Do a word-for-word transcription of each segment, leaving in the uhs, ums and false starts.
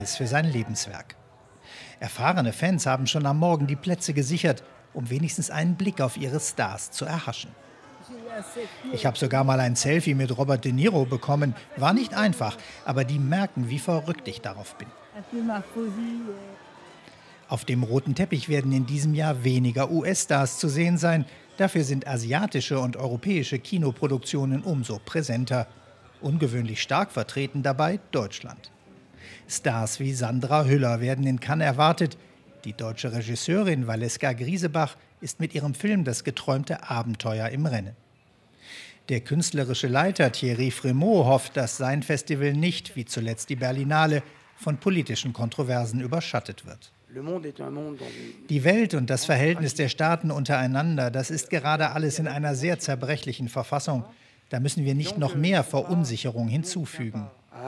für sein Lebenswerk. Erfahrene Fans haben schon am Morgen die Plätze gesichert, um wenigstens einen Blick auf ihre Stars zu erhaschen. Ich habe sogar mal ein Selfie mit Robert De Niro bekommen. War nicht einfach, aber die merken, wie verrückt ich darauf bin. Auf dem roten Teppich werden in diesem Jahr weniger U S-Stars zu sehen sein. Dafür sind asiatische und europäische Kinoproduktionen umso präsenter. Ungewöhnlich stark vertreten dabei Deutschland. Stars wie Sandra Hüller werden in Cannes erwartet. Die deutsche Regisseurin Valeska Griesebach ist mit ihrem Film Das geträumte Abenteuer im Rennen. Der künstlerische Leiter Thierry Frémaux hofft, dass sein Festival nicht, wie zuletzt die Berlinale, von politischen Kontroversen überschattet wird. Die Welt und das Verhältnis der Staaten untereinander, das ist gerade alles in einer sehr zerbrechlichen Verfassung. Da müssen wir nicht noch mehr Verunsicherung hinzufügen.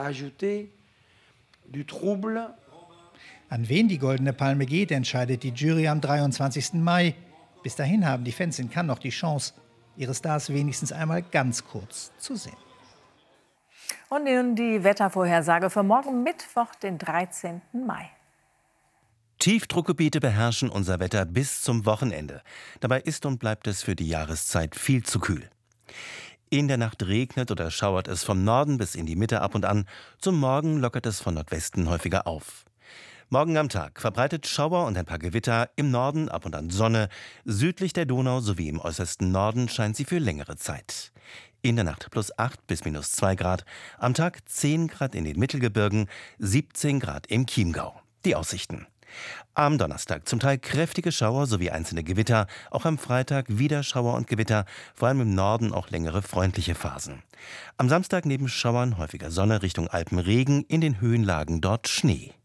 An wen die Goldene Palme geht, entscheidet die Jury am dreiundzwanzigsten Mai. Bis dahin haben die Fans in Cannes noch die Chance, ihre Stars wenigstens einmal ganz kurz zu sehen. Und nun die Wettervorhersage für morgen Mittwoch, den dreizehnten Mai. Tiefdruckgebiete beherrschen unser Wetter bis zum Wochenende. Dabei ist und bleibt es für die Jahreszeit viel zu kühl. In der Nacht regnet oder schauert es vom Norden bis in die Mitte ab und an. Zum Morgen lockert es von Nordwesten häufiger auf. Morgen am Tag verbreitet Schauer und ein paar Gewitter, im Norden ab und an Sonne, südlich der Donau sowie im äußersten Norden scheint sie für längere Zeit. In der Nacht plus acht bis minus zwei Grad, am Tag zehn Grad in den Mittelgebirgen, siebzehn Grad im Chiemgau. Die Aussichten. Am Donnerstag zum Teil kräftige Schauer sowie einzelne Gewitter, auch am Freitag wieder Schauer und Gewitter, vor allem im Norden auch längere freundliche Phasen. Am Samstag neben Schauern häufiger Sonne Richtung Alpenregen, in den Höhenlagen dort Schnee.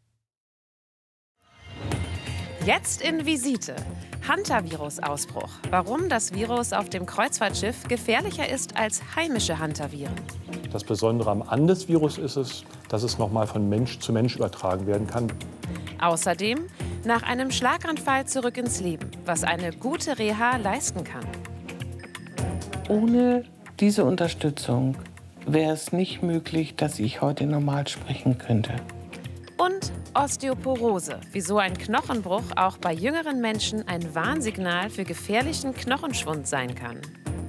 Jetzt in Visite. Hantavirus-Ausbruch. Warum das Virus auf dem Kreuzfahrtschiff gefährlicher ist als heimische Hantaviren. Das Besondere am Andes-Virus ist es, dass es noch mal von Mensch zu Mensch übertragen werden kann. Außerdem nach einem Schlaganfall zurück ins Leben, was eine gute Reha leisten kann. Ohne diese Unterstützung wäre es nicht möglich, dass ich heute normal sprechen könnte. Und Osteoporose, wieso ein Knochenbruch auch bei jüngeren Menschen ein Warnsignal für gefährlichen Knochenschwund sein kann.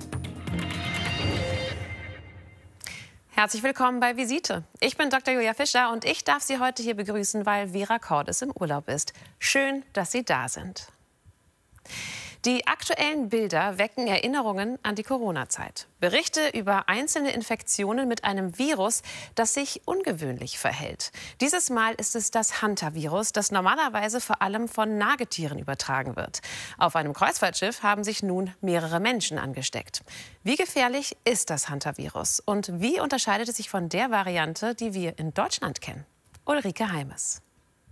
Herzlich willkommen bei Visite. Ich bin Doktor Julia Fischer und ich darf Sie heute hier begrüßen, weil Vera Cordes im Urlaub ist. Schön, dass Sie da sind. Die aktuellen Bilder wecken Erinnerungen an die Corona-Zeit. Berichte über einzelne Infektionen mit einem Virus, das sich ungewöhnlich verhält. Dieses Mal ist es das Hantavirus, das normalerweise vor allem von Nagetieren übertragen wird. Auf einem Kreuzfahrtschiff haben sich nun mehrere Menschen angesteckt. Wie gefährlich ist das Hantavirus und wie unterscheidet es sich von der Variante, die wir in Deutschland kennen? Ulrike Heimes.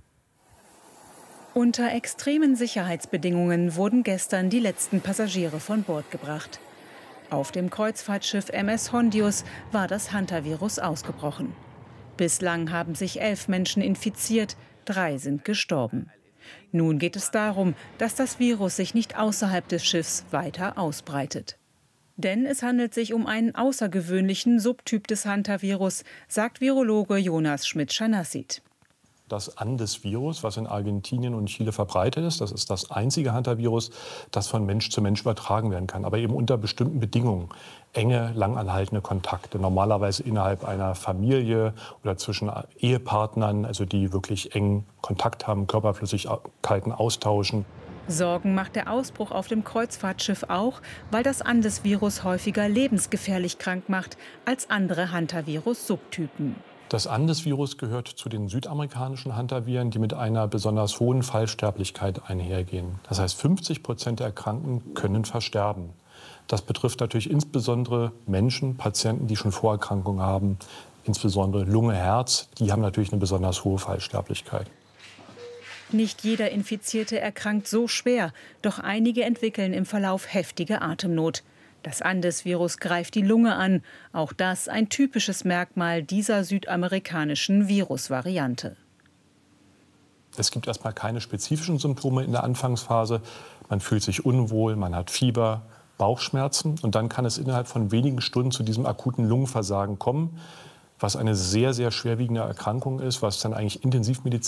Unter extremen Sicherheitsbedingungen wurden gestern die letzten Passagiere von Bord gebracht. Auf dem Kreuzfahrtschiff M S Hondius war das Hantavirus ausgebrochen. Bislang haben sich elf Menschen infiziert, drei sind gestorben. Nun geht es darum, dass das Virus sich nicht außerhalb des Schiffs weiter ausbreitet. Denn es handelt sich um einen außergewöhnlichen Subtyp des Hantavirus, sagt Virologe Jonas Schmidt-Schanassit. Das Andes-Virus, was in Argentinien und Chile verbreitet ist, das ist das einzige Hantavirus, das von Mensch zu Mensch übertragen werden kann, aber eben unter bestimmten Bedingungen. Enge, langanhaltende Kontakte, normalerweise innerhalb einer Familie oder zwischen Ehepartnern, also die wirklich engen Kontakt haben, Körperflüssigkeiten austauschen. Sorgen macht der Ausbruch auf dem Kreuzfahrtschiff auch, weil das Andes-Virus häufiger lebensgefährlich krank macht als andere Hantavirus-Subtypen. Das Andes-Virus gehört zu den südamerikanischen Hantaviren, die mit einer besonders hohen Fallsterblichkeit einhergehen. Das heißt, fünfzig Prozent der Erkrankten können versterben. Das betrifft natürlich insbesondere Menschen, Patienten, die schon Vorerkrankungen haben, insbesondere Lunge, Herz. Die haben natürlich eine besonders hohe Fallsterblichkeit. Nicht jeder Infizierte erkrankt so schwer, doch einige entwickeln im Verlauf heftige Atemnot. Das Andes-Virus greift die Lunge an, auch das ein typisches Merkmal dieser südamerikanischen Virusvariante. Es gibt erstmal keine spezifischen Symptome in der Anfangsphase. Man fühlt sich unwohl, man hat Fieber, Bauchschmerzen und dann kann es innerhalb von wenigen Stunden zu diesem akuten Lungenversagen kommen. was eine sehr, sehr schwerwiegende Erkrankung ist, was dann eigentlich Intensivmedizin